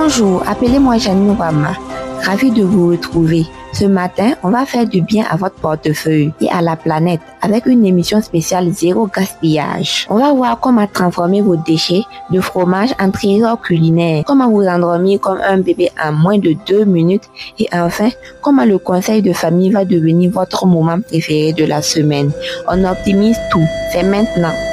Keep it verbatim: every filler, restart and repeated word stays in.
Bonjour, appelez-moi Janine Wama. Ravi de vous retrouver. Ce matin, on va faire du bien à votre portefeuille et à la planète avec une émission spéciale Zéro Gaspillage. On va voir comment transformer vos déchets de fromage en trésor culinaire, comment vous endormir comme un bébé en moins de deux minutes et enfin, comment le conseil de famille va devenir votre moment préféré de la semaine. On optimise tout. C'est maintenant.